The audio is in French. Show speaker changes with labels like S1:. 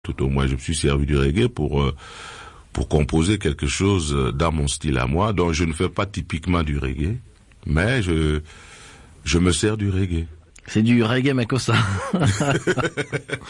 S1: Tout au moins, je me suis servi du reggae pour composer quelque chose dans mon style à moi. Donc, je ne fais pas typiquement du reggae, mais je me sers du reggae.
S2: C'est du reggae makossa.